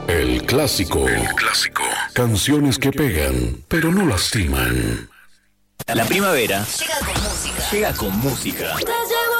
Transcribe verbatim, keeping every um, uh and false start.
El clásico. El clásico. Canciones que pegan, pero no lastiman. La primavera llega con música. llega con música. Te llevo